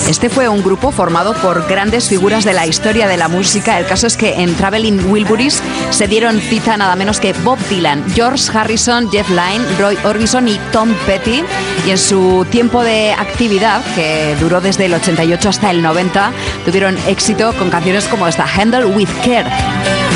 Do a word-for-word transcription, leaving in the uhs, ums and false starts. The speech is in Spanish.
Este fue un grupo formado por grandes figuras de la historia de la música. El caso es que en Traveling Wilburys se dieron cita nada menos que Bob Dylan, George Harrison, Jeff Lynne, Roy Orbison y Tom Petty. Y en su tiempo de actividad, que duró desde el ochenta y ocho hasta el noventa, tuvieron éxito con canciones como esta, Handle with Care.